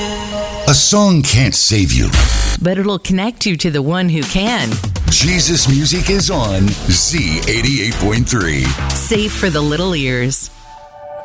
A song can't save you, but it'll connect you to the one who can. Jesus music is on Z88.3. Safe for the little ears.